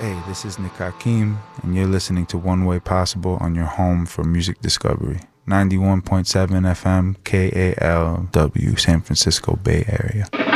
Hey, this is Nick Hakim, and you're listening to One Way Possible on your home for music discovery. 91.7 FM, KALW, San Francisco Bay Area.